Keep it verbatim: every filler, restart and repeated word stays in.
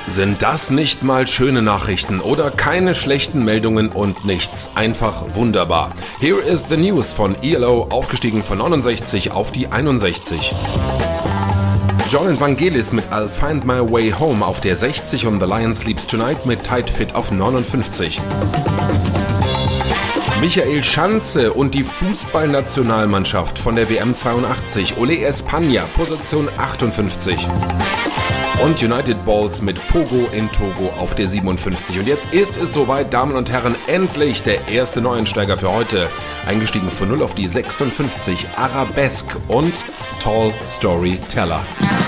Sind das nicht mal schöne Nachrichten oder keine schlechten Meldungen und nichts? Einfach wunderbar. Here is the news von E L O, aufgestiegen von neunundsechzig auf die einundsechzig. John Evangelis mit I'll Find My Way Home auf der sechzig und The Lion Sleeps Tonight mit Tight Fit auf neunundfünfzig. Michael Schanze und die Fußballnationalmannschaft von der W M zweiundachtzig, Ole Espana, Position achtundfünfzig. Und United Balls mit Pogo in Togo auf der siebenundfünfzig. Und jetzt ist es soweit, Damen und Herren, endlich der erste Neueinsteiger für heute. Eingestiegen von null auf die sechsundfünfzig, Arabesque und Tall Storyteller.